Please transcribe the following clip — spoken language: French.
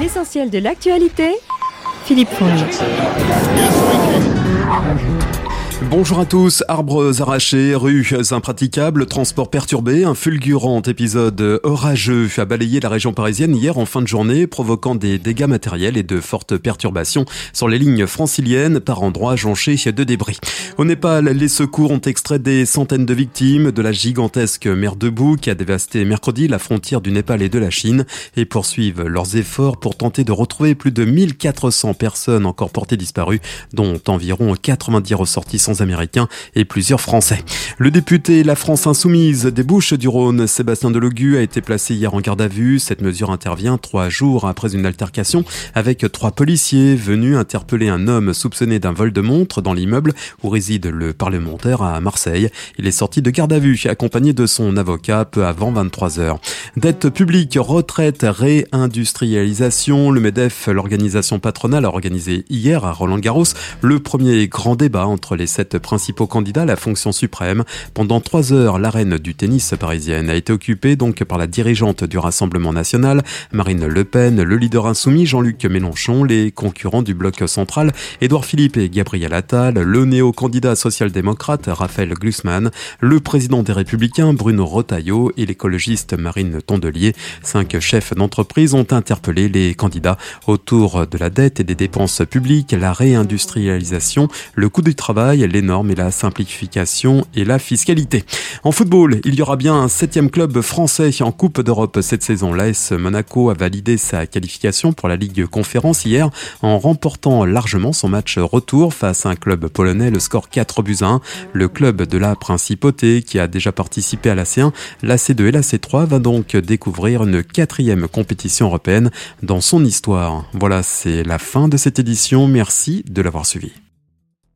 L'essentiel de l'actualité, Philippe Fondy. Bonjour à tous. Arbres arrachés, rues impraticables, transports perturbés, un fulgurant épisode orageux a balayé la région parisienne hier en fin de journée, provoquant des dégâts matériels et de fortes perturbations sur les lignes franciliennes, par endroits jonchés de débris. Au Népal, les secours ont extrait des centaines de victimes de la gigantesque mer de boue qui a dévasté mercredi la frontière du Népal et de la Chine et poursuivent leurs efforts pour tenter de retrouver plus de 1400 personnes encore portées disparues, dont environ 90 ressortissants américains et plusieurs Français. Le député La France Insoumise des Bouches-du-Rhône, Sébastien Delogu, a été placé hier en garde à vue. Cette mesure intervient 3 jours après une altercation avec 3 policiers venus interpeller un homme soupçonné d'un vol de montre dans l'immeuble où réside le parlementaire à Marseille. Il est sorti de garde à vue accompagné de son avocat peu avant 23h. Dette publique, retraite, réindustrialisation. Le MEDEF, l'organisation patronale, a organisé hier à Roland-Garros le premier grand débat entre les 7 principaux candidats à la fonction suprême. Pendant 3 heures, l'arène du tennis parisienne a été occupée donc par la dirigeante du Rassemblement national, Marine Le Pen, le leader insoumis Jean-Luc Mélenchon, les concurrents du bloc central, Édouard Philippe et Gabriel Attal, le néo-candidat social-démocrate Raphaël Glucksmann, le président des Républicains Bruno Retailleau et l'écologiste Marine Tondelier. 5 chefs d'entreprise ont interpellé les candidats autour de la dette et des dépenses publiques, la réindustrialisation, le coût du travail, les normes et la simplification et la fiscalité. En football, il y aura bien un 7e club français en Coupe d'Europe cette saison. L'AS Monaco a validé sa qualification pour la Ligue Conférence hier en remportant largement son match retour face à un club polonais, le score 4-1. Le club de la Principauté, qui a déjà participé à la C1, la C2 et la C3, va donc découvrir une 4e compétition européenne dans son histoire. Voilà, c'est la fin de cette édition. Merci de l'avoir suivi.